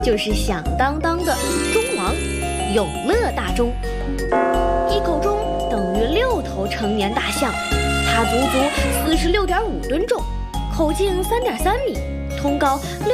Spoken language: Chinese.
就是响当当的钟王永乐大钟。一口钟等于6头成年大象，它足足46.5吨重，口径3.3米，通高